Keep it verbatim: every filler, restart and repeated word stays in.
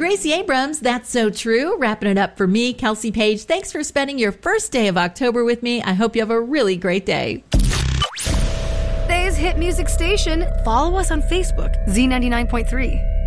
Gracie Abrams, That's So True. Wrapping it up for me, Kelsey Page. Thanks for spending your first day of October with me. I hope you have a really great day. Today's hit music station. Follow us on Facebook, Z ninety-nine point three.